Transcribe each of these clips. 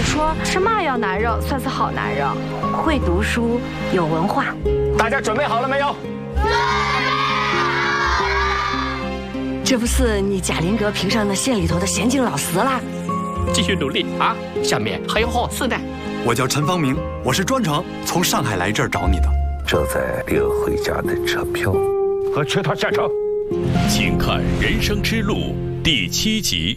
你说什么样男人算是好男人？会读书，有文化。 大家准备好了没有？ 这不是你贾林阁评上那县里头的贤敬老师啦？ 继续努力啊！下面还有好事呢。 我叫陈方明，我是专程从上海来这儿找你的。 这在领回家的车票和其他下车。 请看《人生之路》第7集。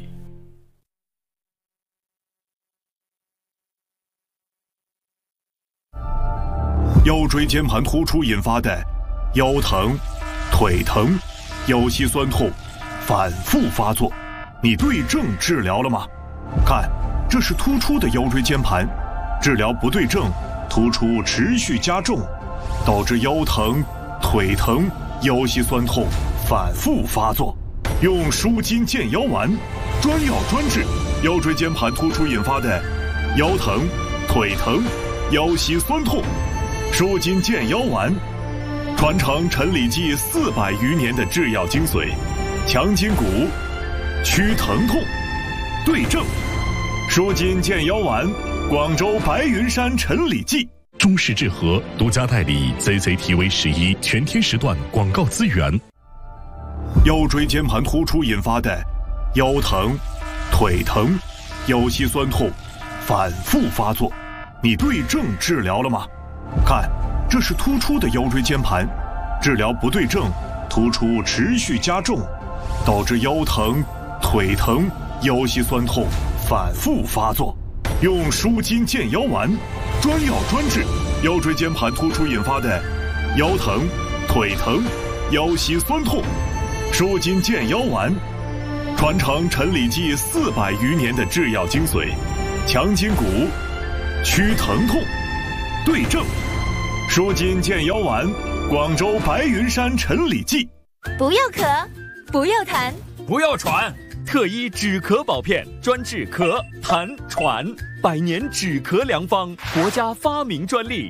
腰椎间盘突出引发的腰疼、腿疼、腰膝酸痛反复发作，你对症治疗了吗？看，这是突出的腰椎间盘，治疗不对症，突出持续加重，导致腰疼、腿疼、腰膝酸痛反复发作。用舒筋健腰丸，专药专治腰椎间盘突出引发的腰疼、腿疼、腰膝酸痛。舒筋健腰丸，传承陈李济400余年的制药精髓，强筋骨，祛疼痛，对症。舒筋健腰丸，广州白云山陈李济。 中式治和独家代理 CCTV11全天时段广告资源。 腰椎间盘突出引发的腰疼、腿疼、腰膝酸痛反复发作，你对症治疗了吗？看，这是突出的腰椎间盘，治疗不对症，突出持续加重，导致腰疼、腿疼、腰膝酸痛反复发作。用舒筋健腰丸，专药专治腰椎间盘突出引发的腰疼、腿疼、腰膝酸痛。舒筋健腰丸，传承陈李济400余年的制药精髓，强筋骨，祛疼痛，对症。舒筋健腰丸，广州白云山陈李济。 不要咳，不要痰， 不要喘，特医止咳保片，专治咳、痰、喘，100年止咳良方，国家发明专利。